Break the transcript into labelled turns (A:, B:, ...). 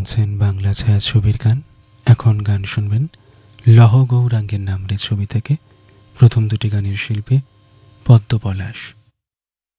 A: শুনছেন বাংলা ছায়াছবির গান। এখন গান শুনবেন লহ গৌরাঙ্গের নাম রে ছবি থেকে। প্রথম দুটি গানের শিল্পী পদ্ম পলাশ।